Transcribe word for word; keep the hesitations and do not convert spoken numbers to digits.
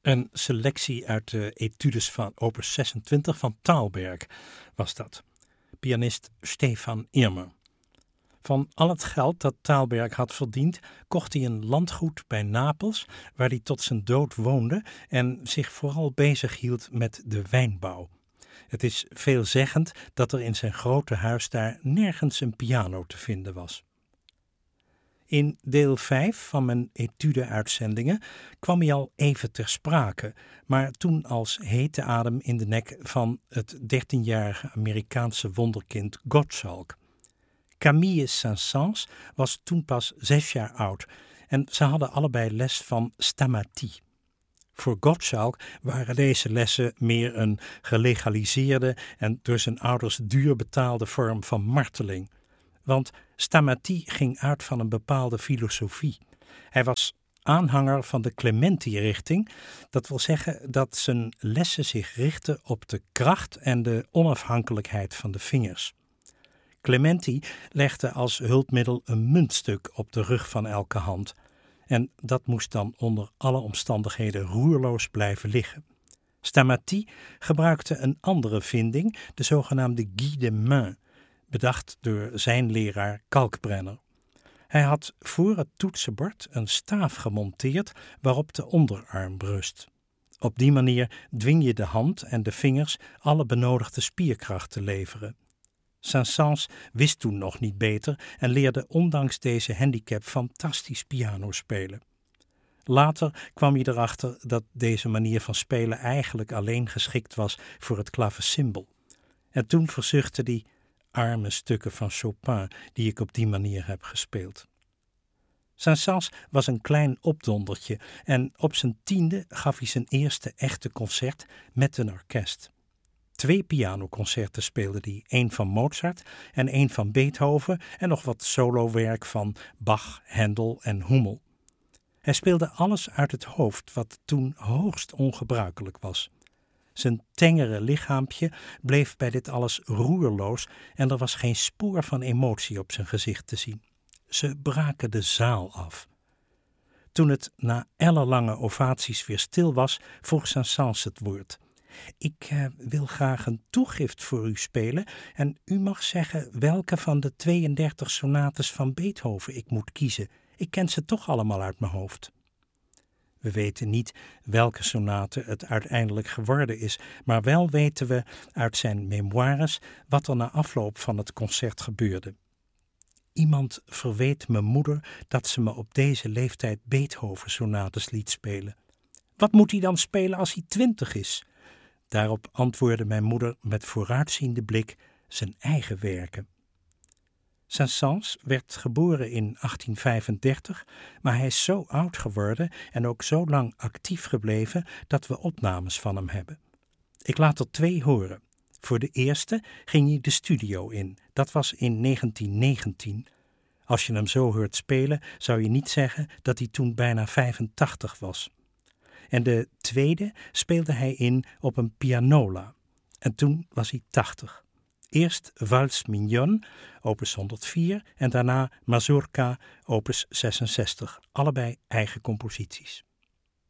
Een selectie uit de etudes van opus zesentwintig van Thalberg was dat. Pianist Stefan Irmer. Van al het geld dat Thalberg had verdiend, kocht hij een landgoed bij Napels, waar hij tot zijn dood woonde en zich vooral bezig hield met de wijnbouw. Het is veelzeggend dat er in zijn grote huis daar nergens een piano te vinden was. In deel vijf van mijn etude-uitzendingen kwam hij al even ter sprake, maar toen als hete adem in de nek van het dertienjarige Amerikaanse wonderkind Gottschalk. Camille Saint-Saëns was toen pas zes jaar oud en ze hadden allebei les van Stamaty. Voor Gottschalk waren deze lessen meer een gelegaliseerde en door zijn ouders duur betaalde vorm van marteling. Want Stamaty ging uit van een bepaalde filosofie. Hij was aanhanger van de Clementi-richting, dat wil zeggen dat zijn lessen zich richten op de kracht en de onafhankelijkheid van de vingers. Clementi legde als hulpmiddel een muntstuk op de rug van elke hand en dat moest dan onder alle omstandigheden roerloos blijven liggen. Stamaty gebruikte een andere vinding, de zogenaamde guide de main, bedacht door zijn leraar Kalkbrenner. Hij had voor het toetsenbord een staaf gemonteerd waarop de onderarm rust. Op die manier dwing je de hand en de vingers alle benodigde spierkracht te leveren. Saint-Saëns wist toen nog niet beter en leerde ondanks deze handicap fantastisch piano spelen. Later kwam hij erachter dat deze manier van spelen eigenlijk alleen geschikt was voor het klavecimbal. En toen verzuchtte hij: arme stukken van Chopin die ik op die manier heb gespeeld. Saint-Saëns was een klein opdondertje en op zijn tiende gaf hij zijn eerste echte concert met een orkest. Twee pianoconcerten speelde hij, één van Mozart en één van Beethoven en nog wat solowerk van Bach, Händel en Hummel. Hij speelde alles uit het hoofd, wat toen hoogst ongebruikelijk was. Zijn tengere lichaampje bleef bij dit alles roerloos en er was geen spoor van emotie op zijn gezicht te zien. Ze braken de zaal af. Toen het na ellenlange ovaties weer stil was, vroeg Saint-Saëns het woord. Ik uh, wil graag een toegift voor u spelen en u mag zeggen welke van de tweeëndertig sonates van Beethoven ik moet kiezen. Ik ken ze toch allemaal uit mijn hoofd. We weten niet welke sonate het uiteindelijk geworden is, maar wel weten we uit zijn memoires wat er na afloop van het concert gebeurde. Iemand verweet mijn moeder dat ze me op deze leeftijd Beethoven-sonates liet spelen. Wat moet hij dan spelen als hij twintig is? Daarop antwoordde mijn moeder met vooruitziende blik zijn eigen werken. Saint-Saëns werd geboren in achttien vijfendertig, maar hij is zo oud geworden en ook zo lang actief gebleven dat we opnames van hem hebben. Ik laat er twee horen. Voor de eerste ging hij de studio in. Dat was in negentien negentien. Als je hem zo hoort spelen, zou je niet zeggen dat hij toen bijna vijfentachtig was. En de tweede speelde hij in op een pianola. En toen was hij tachtig. Eerst Valse Mignonne, opus honderdvier, en daarna Mazurka, opus zesenzestig. Allebei eigen composities.